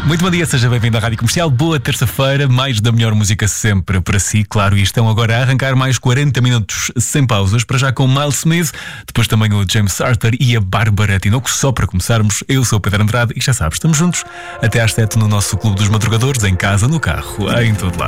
Muito bom dia, seja bem-vindo à Rádio Comercial. Boa terça-feira, mais da melhor música sempre para si, claro. E estão agora a arrancar mais 40 minutos sem pausas, para já com Miles Smith, depois também o James Arthur e a Bárbara Tinoco. Só para começarmos, eu sou o Pedro Andrade e já sabes, estamos juntos até às 7 no nosso Clube dos Madrugadores, em casa, no carro, em todo lado.